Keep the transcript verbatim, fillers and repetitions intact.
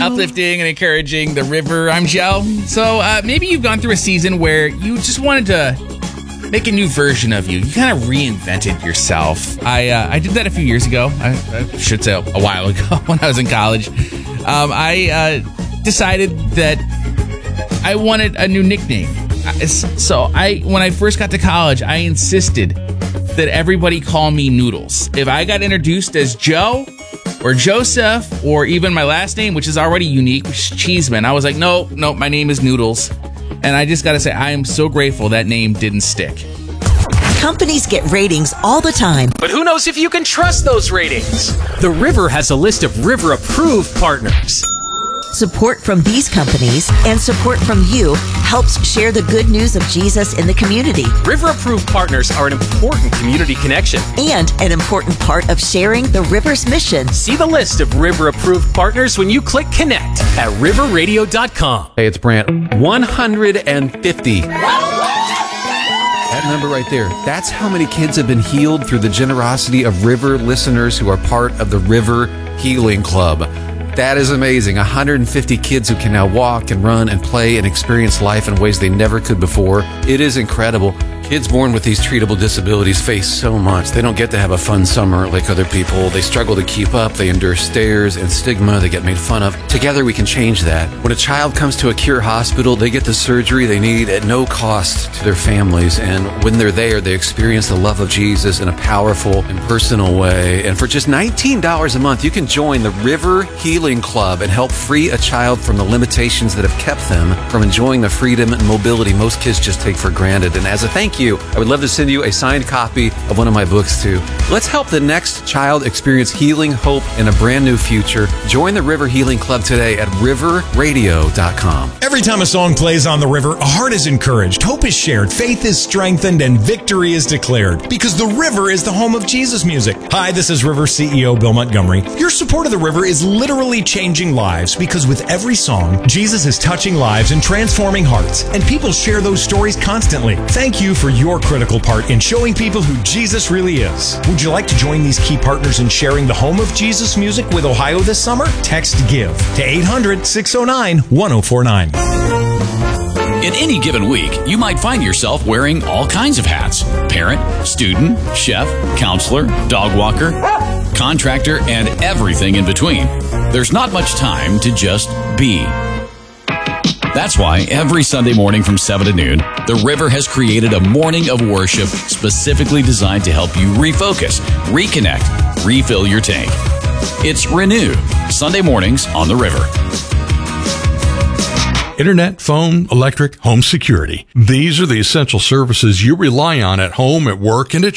uplifting and encouraging the river. I'm Joe. So uh, maybe you've gone through a season where you just wanted to make a new version of you. You kind of reinvented yourself. I uh, I did that a few years ago. I, I should say a while ago when I was in college. Um, I uh, decided that I wanted a new nickname. So I, when I first got to college, I insisted that everybody call me Noodles. If I got introduced as Joe or Joseph or even my last name, which is already unique, which is Cheeseman, I was like, no, no, my name is Noodles. And I just got to say, I am so grateful that name didn't stick. Companies get ratings all the time. But who knows if you can trust those ratings? The River has a list of River-approved partners. Support from these companies and support from you helps share the good news of Jesus in the community. River-approved partners are an important community connection. And an important part of sharing the River's mission. See the list of River-approved partners when you click connect at river radio dot com. Hey, it's Brant. one hundred fifty. That number right there, that's how many kids have been healed through the generosity of River listeners who are part of the River Healing Club. That is amazing. one hundred fifty kids who can now walk and run and play and experience life in ways they never could before. It is incredible. Kids born with these treatable disabilities face so much. They don't get to have a fun summer like other people. They struggle to keep up. They endure stares and stigma. They get made fun of. Together, we can change that. When a child comes to a Cure hospital, they get the surgery they need at no cost to their families. And when they're there, they experience the love of Jesus in a powerful and personal way. And for just nineteen dollars a month, you can join the River Healing Club and help free a child from the limitations that have kept them from enjoying the freedom and mobility most kids just take for granted. And as a thank you, I would love to send you a signed copy of one of my books too. Let's help the next child experience healing, hope, and a brand new future. Join the River Healing Club today at river radio dot com. Every time a song plays on the river, a heart is encouraged, hope is shared, faith is strengthened, and victory is declared. Because the river is the home of Jesus music. Hi, this is River C E O Bill Montgomery. Your support of the river is literally changing lives because with every song, Jesus is touching lives and transforming hearts. And people share those stories constantly. Thank you for your critical part in showing people who Jesus really is. Would you like to join these key partners in sharing the home of Jesus music with Ohio this summer? Text GIVE to eight hundred, six oh nine, one oh four nine. In any given week, you might find yourself wearing all kinds of hats. Parent, student, chef, counselor, dog walker, contractor, and everything in between. There's not much time to just be. That's why every Sunday morning from seven to noon, The River has created a morning of worship specifically designed to help you refocus, reconnect, refill your tank. It's Renew, Sunday mornings on The River. Internet, phone, electric, home security. These are the essential services you rely on at home, at work, and at